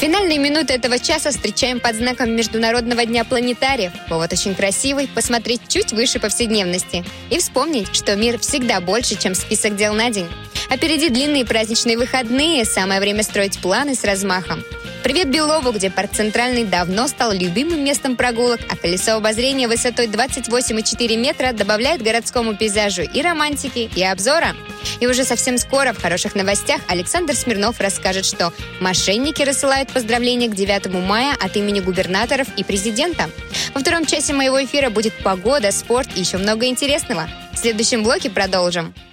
Финальные минуты этого часа встречаем под знаком Международного дня планетариев. Повод очень красивый, посмотреть чуть выше повседневности. И вспомнить, что мир всегда больше, чем список дел на день. А впереди длинные праздничные выходные, самое время строить планы с размахом. Привет Белову, где парк Центральный давно стал любимым местом прогулок, а колесо обозрения высотой 28,4 метра добавляет городскому пейзажу и романтики, и обзора. И уже совсем скоро в хороших новостях Александр Смирнов расскажет, что мошенники рассылают поздравления к 9 мая от имени губернаторов и президента. Во втором часе моего эфира будет погода, спорт и еще много интересного. В следующем блоке продолжим.